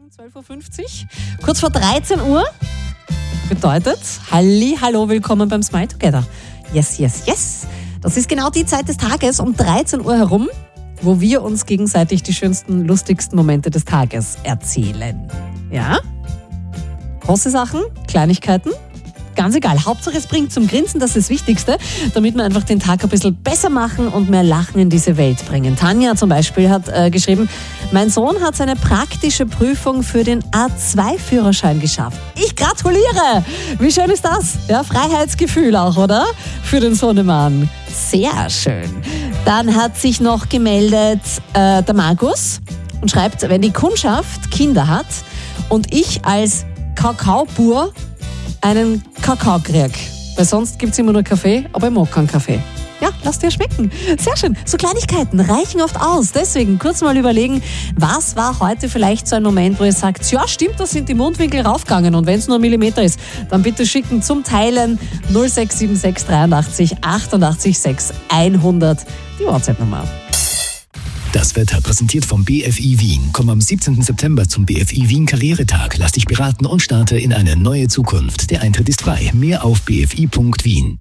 12.50 Uhr, kurz vor 13 Uhr. Bedeutet, hallo, willkommen beim Smile Together. Yes, yes, yes. Das ist genau die Zeit des Tages um 13 Uhr herum, wo wir uns gegenseitig die schönsten, lustigsten Momente des Tages erzählen. Ja? Große Sachen, Kleinigkeiten, ganz egal. Hauptsache es bringt zum Grinsen, das ist das Wichtigste, damit wir einfach den Tag ein bisschen besser machen und mehr Lachen in diese Welt bringen. Tanja zum Beispiel hat geschrieben, mein Sohn hat seine praktische Prüfung für den A2-Führerschein geschafft. Ich gratuliere! Wie schön ist das? Ja, Freiheitsgefühl auch, oder? Für den Sohnemann. Sehr schön. Dann hat sich noch gemeldet der Markus und schreibt, wenn die Kundschaft Kinder hat und ich als Kakaobur einen Kakao krieg. Weil sonst gibt es immer nur Kaffee, aber ich mag keinen Kaffee. Ja, lass dir schmecken. Sehr schön. So Kleinigkeiten reichen oft aus. Deswegen kurz mal überlegen, was war heute vielleicht so ein Moment, wo ihr sagt, ja stimmt, da sind die Mundwinkel raufgegangen und wenn es nur 1 Millimeter ist, dann bitte schicken zum Teilen 0676 83 88 6 100 die WhatsApp-Nummer. Das Wetter präsentiert vom BFI Wien. Komm am 17. September zum BFI Wien Karrieretag. Lass dich beraten und starte in eine neue Zukunft. Der Eintritt ist frei. Mehr auf bfi.wien.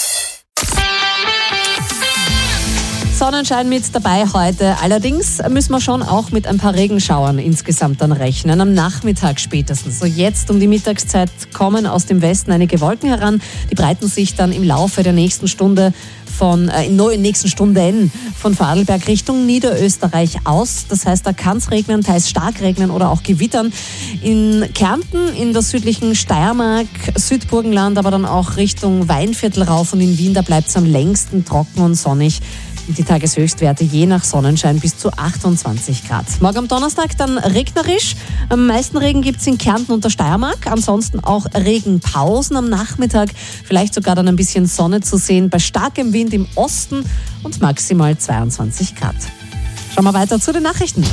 Sonnenschein mit dabei heute. Allerdings müssen wir schon auch mit ein paar Regenschauern insgesamt dann rechnen. Am Nachmittag spätestens. So jetzt um die Mittagszeit kommen aus dem Westen einige Wolken heran. Die breiten sich dann im Laufe der nächsten Stunden von Vorarlberg Richtung Niederösterreich aus. Das heißt, da kann es regnen, teils stark regnen oder auch gewittern. In Kärnten, in der südlichen Steiermark, Südburgenland, aber dann auch Richtung Weinviertel rauf und in Wien, da bleibt es am längsten trocken und sonnig. Die Tageshöchstwerte je nach Sonnenschein bis zu 28 Grad. Morgen am Donnerstag dann regnerisch. Am meisten Regen gibt es in Kärnten und der Steiermark. Ansonsten auch Regenpausen am Nachmittag. Vielleicht sogar dann ein bisschen Sonne zu sehen bei starkem Wind im Osten und maximal 22 Grad. Schauen wir weiter zu den Nachrichten.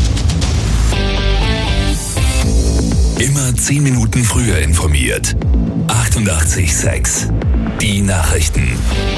Immer 10 Minuten früher informiert. 88,6. Die Nachrichten.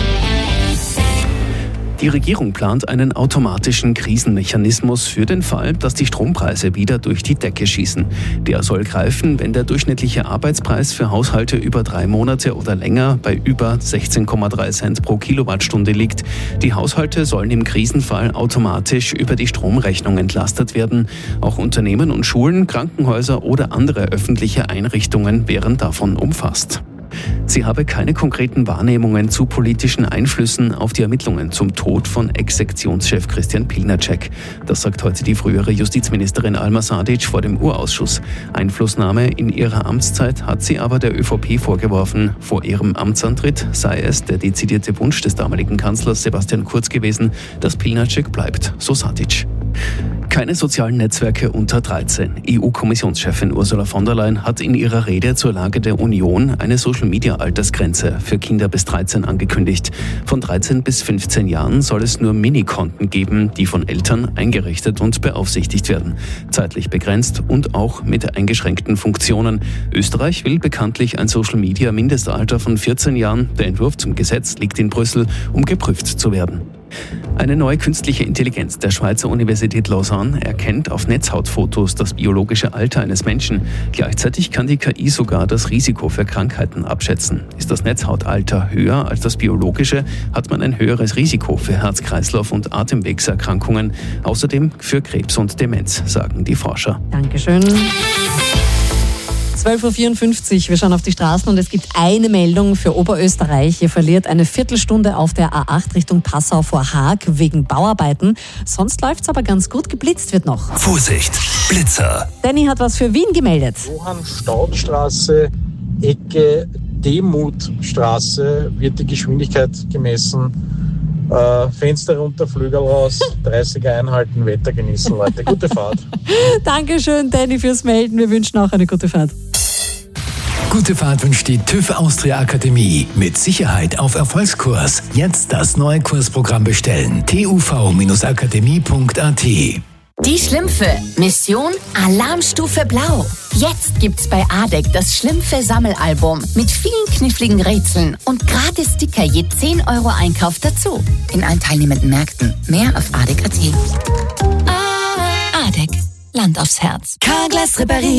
Die Regierung plant einen automatischen Krisenmechanismus für den Fall, dass die Strompreise wieder durch die Decke schießen. Der soll greifen, wenn der durchschnittliche Arbeitspreis für Haushalte über 3 Monate oder länger bei über 16,3 Cent pro Kilowattstunde liegt. Die Haushalte sollen im Krisenfall automatisch über die Stromrechnung entlastet werden. Auch Unternehmen und Schulen, Krankenhäuser oder andere öffentliche Einrichtungen wären davon umfasst. Sie habe keine konkreten Wahrnehmungen zu politischen Einflüssen auf die Ermittlungen zum Tod von Ex-Sektionschef Christian Pilnacek. Das sagt heute die frühere Justizministerin Alma Sadic vor dem Urausschuss. Einflussnahme in ihrer Amtszeit hat sie aber der ÖVP vorgeworfen. Vor ihrem Amtsantritt sei es der dezidierte Wunsch des damaligen Kanzlers Sebastian Kurz gewesen, dass Pilnacek bleibt, so Sadic. Keine sozialen Netzwerke unter 13. EU-Kommissionschefin Ursula von der Leyen hat in ihrer Rede zur Lage der Union eine Social-Media-Altersgrenze für Kinder bis 13 angekündigt. Von 13 bis 15 Jahren soll es nur Minikonten geben, die von Eltern eingerichtet und beaufsichtigt werden. Zeitlich begrenzt und auch mit eingeschränkten Funktionen. Österreich will bekanntlich ein Social-Media-Mindestalter von 14 Jahren. Der Entwurf zum Gesetz liegt in Brüssel, um geprüft zu werden. Eine neue künstliche Intelligenz der Schweizer Universität Lausanne erkennt auf Netzhautfotos das biologische Alter eines Menschen. Gleichzeitig kann die KI sogar das Risiko für Krankheiten abschätzen. Ist das Netzhautalter höher als das biologische, hat man ein höheres Risiko für Herz-Kreislauf- und Atemwegserkrankungen. Außerdem für Krebs und Demenz, sagen die Forscher. Dankeschön. 12.54 Uhr, wir schauen auf die Straßen und es gibt eine Meldung für Oberösterreich. Ihr verliert eine Viertelstunde auf der A8 Richtung Passau vor Haag wegen Bauarbeiten. Sonst läuft's aber ganz gut, geblitzt wird noch. Vorsicht, Blitzer. Danny hat was für Wien gemeldet. Johann-Staud-Straße, Ecke Demuthstraße wird die Geschwindigkeit gemessen. Fenster runter, Flügel raus, 30er einhalten, Wetter genießen, Leute. Gute Fahrt. Dankeschön, Danny, fürs Melden. Wir wünschen auch eine gute Fahrt. Gute Fahrt wünscht die TÜV Austria Akademie. Mit Sicherheit auf Erfolgskurs. Jetzt das neue Kursprogramm bestellen. tuv-akademie.at. Die Schlümpfe. Mission Alarmstufe Blau. Jetzt gibt's bei ADEC das Schlümpfe-Sammelalbum mit vielen kniffligen Rätseln und gratis Sticker je 10 € Einkauf dazu. In allen teilnehmenden Märkten. Mehr auf adec.at. ADEC. Land aufs Herz. Carglass repariert.